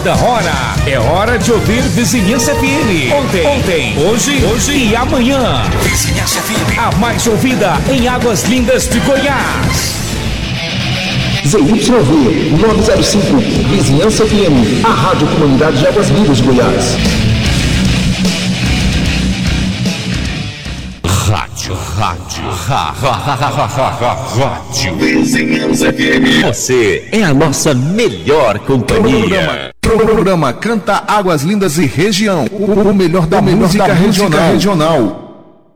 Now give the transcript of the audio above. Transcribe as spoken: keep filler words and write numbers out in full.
da hora. É hora de ouvir Vizinhança F M. Ontem, ontem, hoje, hoje e amanhã. Vizinhança F M. A mais ouvida em Águas Lindas de Goiás. Z Y V nove zero cinco, Vizinhança F M, a Rádio Comunidade de Águas Lindas de Goiás. Rádio, rádio, rádio, Vizinhança F M. Você é a nossa melhor companhia. Programa, programa Canta Águas Lindas e Região, o melhor da música regional. regional.